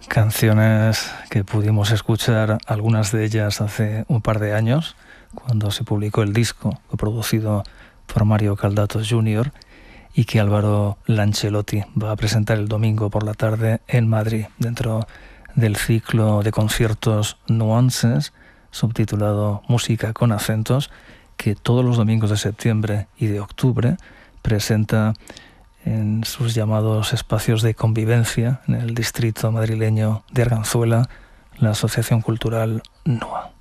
Canciones que pudimos escuchar, algunas de ellas hace un par de años, cuando se publicó el disco producido por Mario Caldato Jr. y que Álvaro Lancelotti va a presentar el domingo por la tarde en Madrid, dentro del ciclo de conciertos Nuances, subtitulado Música con acentos, que todos los domingos de septiembre y de octubre presenta en sus llamados espacios de convivencia en el distrito madrileño de Arganzuela, la Asociación Cultural NOA.